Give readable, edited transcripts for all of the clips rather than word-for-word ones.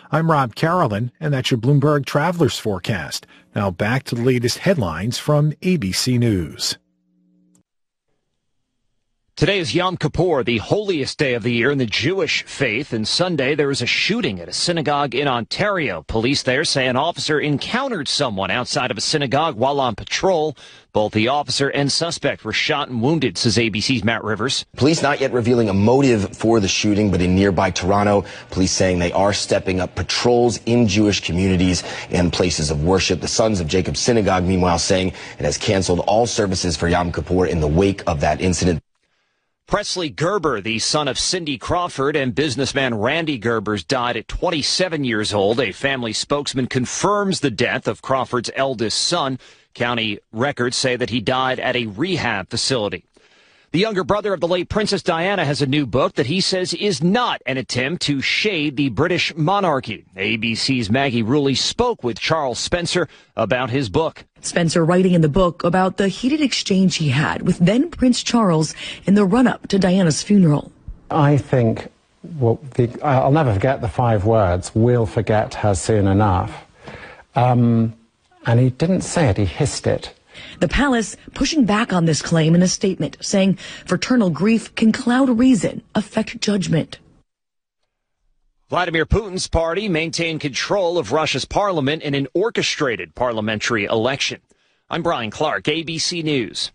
I'm Rob Carolyn, and that's your Bloomberg Travelers Forecast. Now back to the latest headlines from ABC News. Today is Yom Kippur, the holiest day of the year in the Jewish faith, and Sunday there was a shooting at a synagogue in Ontario. Police there say an officer encountered someone outside of a synagogue while on patrol. Both the officer and suspect were shot and wounded, says ABC's Matt Rivers. Police not yet revealing a motive for the shooting, but in nearby Toronto, police saying they are stepping up patrols in Jewish communities and places of worship. The Sons of Jacob Synagogue, meanwhile, saying it has canceled all services for Yom Kippur in the wake of that incident. Presley Gerber, the son of Cindy Crawford and businessman Randy Gerbers, died at 27 years old. A family spokesman confirms the death of Crawford's eldest son. County records say that he died at a rehab facility. The younger brother of the late Princess Diana has a new book that he says is not an attempt to shade the British monarchy. ABC's Maggie Rulli spoke with Charles Spencer about his book. Spencer writing in the book about the heated exchange he had with then Prince Charles in the run-up to Diana's funeral. I think I'll never forget the 5 words, "We'll forget her soon enough." And he didn't say it, he hissed it. The palace pushing back on this claim in a statement, saying fraternal grief can cloud reason, affect judgment. Vladimir Putin's party maintained control of Russia's parliament in an orchestrated parliamentary election. I'm Brian Clark, ABC News.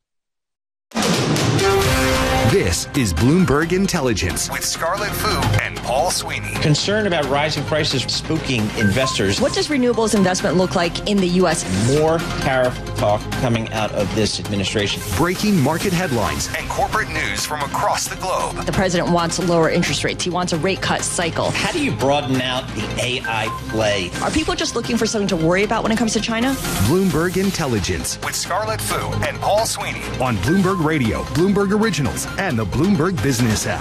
This is Bloomberg Intelligence with Scarlett Fu and Paul Sweeney. Concern about rising prices spooking investors. What does renewables investment look like in the U.S.? More tariff talk coming out of this administration. Breaking market headlines and corporate news from across the globe. The president wants lower interest rates. He wants a rate cut cycle. How do you broaden out the AI play? Are people just looking for something to worry about when it comes to China? Bloomberg Intelligence with Scarlett Fu and Paul Sweeney on Bloomberg Radio, Bloomberg Originals, and the Bloomberg Business app.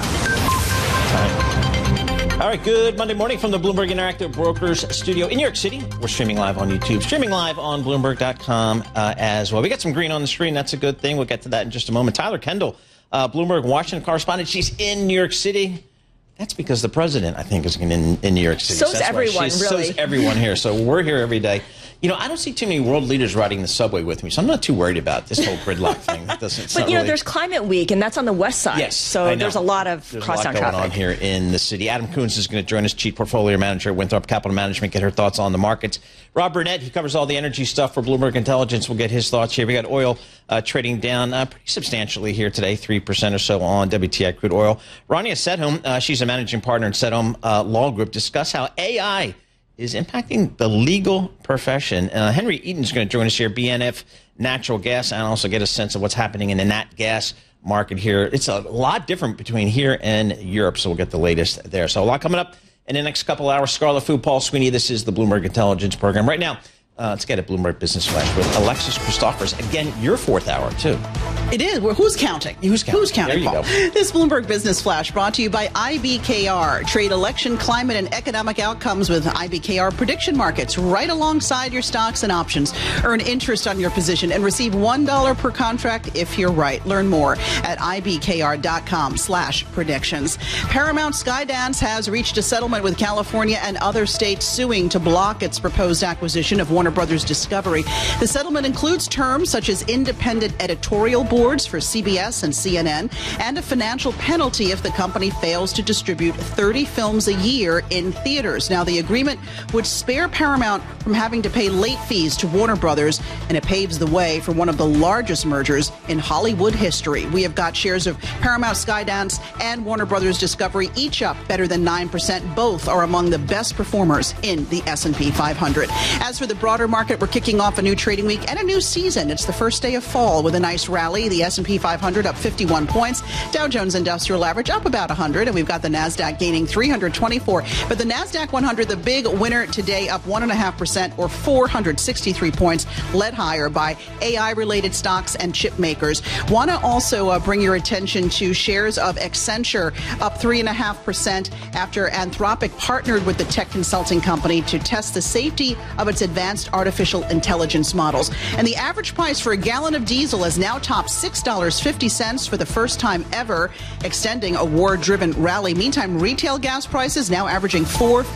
All right, good Monday morning from the Bloomberg Interactive Brokers studio in New York City. We're streaming live on YouTube, streaming live on Bloomberg.com as well. We got some green on the screen. That's a good thing. We'll get to that in just a moment. Tyler Kendall, Bloomberg Washington correspondent. She's in New York City. That's because the president, I think, is in New York City. So's everyone, really. So's everyone here. So we're here every day. You know, I don't see too many world leaders riding the subway with me, so I'm not too worried about this whole gridlock thing. But, there's Climate Week, and that's on the west side. Yes, so there's a lot of crosstown traffic going on here in the city. Adam Coons is going to join us, Chief Portfolio Manager at Winthrop Capital Management, get her thoughts on the markets. Rob Burnett, he covers all the energy stuff for Bloomberg Intelligence. We'll get his thoughts here. We got oil trading down pretty substantially here today, 3% or so on WTI crude oil. Rania Sedhom, she's a managing partner in Sedhom Law Group, discuss how AI is impacting the legal profession. Henry Eaton's going to join us here, BNF Natural Gas, and also get a sense of what's happening in the nat gas market here. It's a lot different between here and Europe, so we'll get the latest there. So a lot coming up in the next couple hours. Scarlett Fu, Paul Sweeney, this is the Bloomberg Intelligence Program. Right now, let's get a Bloomberg Business Flash with Alexis Christophers. Again, your 4th hour, too. It is. Well, who's counting? Who's counting? There you Paul? go. This Bloomberg Business Flash brought to you by IBKR. Trade election, climate, and economic outcomes with IBKR prediction markets right alongside your stocks and options. Earn interest on your position and receive $1 per contract if you're right. Learn more at ibkr.com/predictions. Paramount Skydance has reached a settlement with California and other states suing to block its proposed acquisition of Warner Brothers Discovery. The settlement includes terms such as independent editorial boards for CBS and CNN and a financial penalty if the company fails to distribute 30 films a year in theaters. Now, the agreement would spare Paramount from having to pay late fees to Warner Brothers, and it paves the way for one of the largest mergers in Hollywood history. We have got shares of Paramount Skydance and Warner Brothers Discovery each up better than 9%. Both are among the best performers in the S&P 500. As for the broader market, we're kicking off a new trading week and a new season. It's the first day of fall with a nice rally. The S&P 500 up 51 points. Dow Jones Industrial Average up about 100. And we've got the NASDAQ gaining 324. But the NASDAQ 100, the big winner today, up 1.5% or 463 points, led higher by AI-related stocks and chip makers. Want to also bring your attention to shares of Accenture up 3.5% after Anthropic partnered with the tech consulting company to test the safety of its advanced artificial intelligence models. And the average price for a gallon of diesel has now topped $6.50 for the first time ever, extending a war-driven rally. Meantime, retail gas prices now averaging